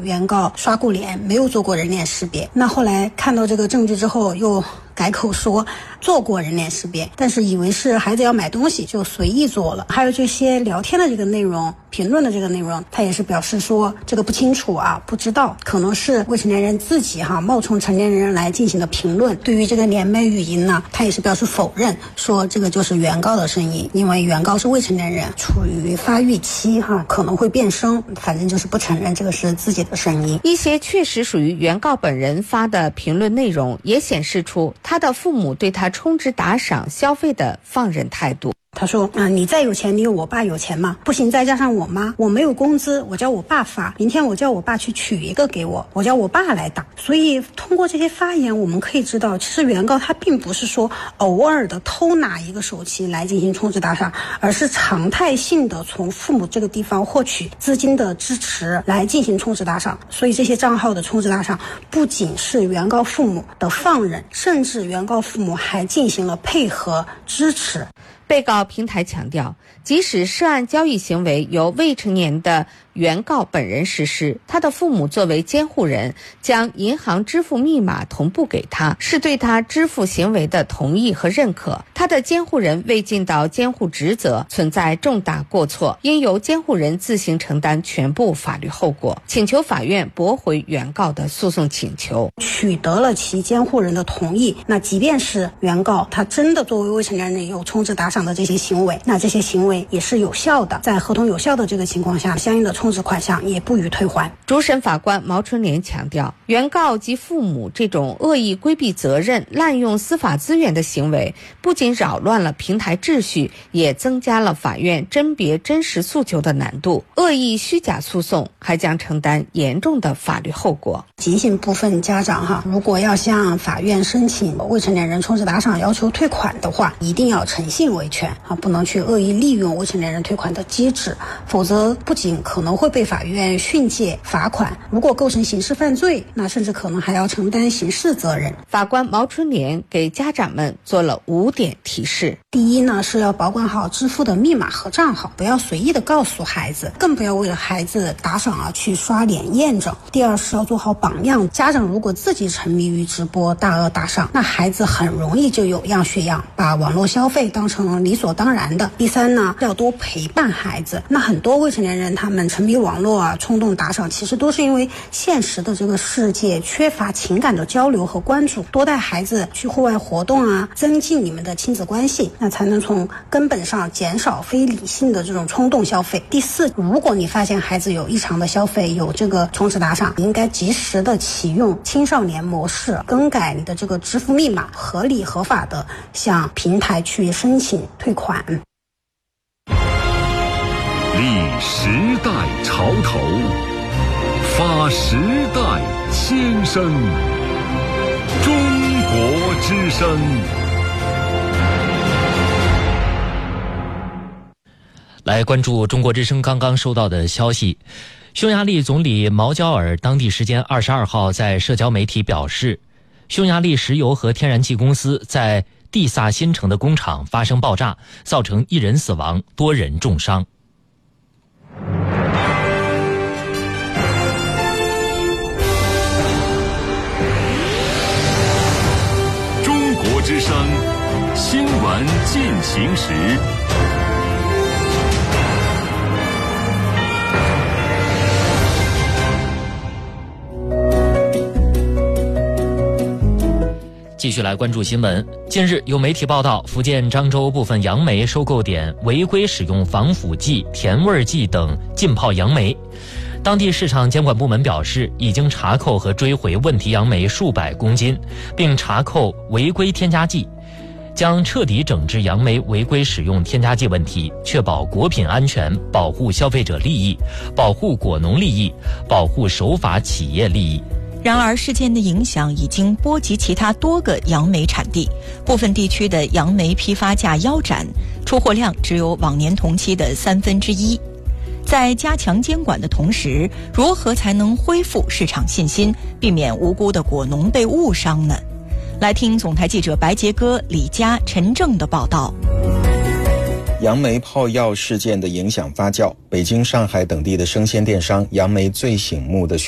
原告刷过脸，没有做过人脸识别。那后来看到这个证据之后，又改口说做过人脸识别，但是以为是孩子要买东西就随意做了。还有这些聊天的这个内容，评论的这个内容，他也是表示说这个不清楚啊，不知道，可能是未成年人自己冒充成年人来进行的评论。对于这个联袂语音呢，他也是表示否认，说这个就是原告的声音，因为原告是未成年人，处于发育期可能会变声，反正就是不承认这个是自己的声音。 一些确实属于原告本人发的评论内容，也显示出他的父母对他充值打赏消费的放任态度。 他说你再有钱，你有我爸有钱吗？不行，再加上我妈，我没有工资，我叫我爸发，明天我叫我爸去取一个给我，我叫我爸来打。所以通过这些发言，我们可以知道，其实原告他并不是说偶尔的偷拿一个手机来进行充值打赏，而是常态性的从父母这个地方获取资金的支持来进行充值打赏。所以这些账号的充值打赏不仅是原告父母的放任，甚至原告父母还进行了配合支持。 被告平台强调，即使涉案交易行为由未成年的原告本人实施，他的父母作为监护人将银行支付密码同步给他，是对他支付行为的同意和认可。他的监护人未尽到监护职责，存在重大过错，应由监护人自行承担全部法律后果，请求法院驳回原告的诉讼请求。 取得了其监护人的同意，那即便是原告他真的作为未成年人有充值打赏的这些行为，那这些行为也是有效的，在合同有效的这个情况下，相应的充值款项也不予退还。 主审法官毛春莲强调，原告及父母这种恶意规避责任、滥用司法资源的行为，不仅扰乱了平台秩序，也增加了法院甄别真实诉求的难度。恶意虚假诉讼还将承担严重的法律后果。 提醒部分家长如果要向法院申请未成年人充值打赏要求退款的话，一定要诚信维权不能去恶意利用未成年人退款的机制，否则不仅可能会被法院训诫罚款，如果构成刑事犯罪，那甚至可能还要承担刑事责任。 法官毛春莲给家长们做了5点提示。 第一呢，是要保管好支付的密码和账号，不要随意的告诉孩子，更不要为了孩子打赏去刷脸验证。第二是要做好榜样，家长如果自己沉迷于直播大额打赏，那孩子很容易就有样学样，把网络消费当成理所当然的。第三呢，要多陪伴孩子。那很多未成年人他们沉迷网络冲动打赏，其实都是因为现实的这个世界缺乏情感的交流和关注。多带孩子去户外活动增进你们的亲子关系，那才能从根本上减少非理性的这种冲动消费。第四，如果你发现孩子有异常的消费，有这个充值打赏，应该及时的启用青少年模式，更改你的这个支付密码，合理合法的向平台去申请退款。 立时代潮头，发时代先声，中国之声。 来关注中国之声刚刚收到的消息，匈牙利总理毛焦尔当地时间22号在社交媒体表示，匈牙利石油和天然气公司在蒂萨新城的工厂发生爆炸，造成1人死亡，多人重伤。 中国之声新闻进行时。 继续来关注新闻。近日有媒体报道，福建漳州部分杨梅收购点违规使用防腐剂、甜味剂等浸泡杨梅。当地市场监管部门表示，已经查扣和追回问题杨梅数百公斤，并查扣违规添加剂，将彻底整治杨梅违规使用添加剂问题，确保果品安全，保护消费者利益，保护果农利益，保护守法企业利益。 然而，事件的影响已经波及其他多个杨梅产地，部分地区的杨梅批发价腰斩，出货量只有往年同期的1/3。在加强监管的同时，如何才能恢复市场信心，避免无辜的果农被误伤呢？来听总台记者白杰哥、李佳、陈正的报道。 杨梅泡药事件的影响发酵，北京、上海等地的生鲜电商杨梅最醒目的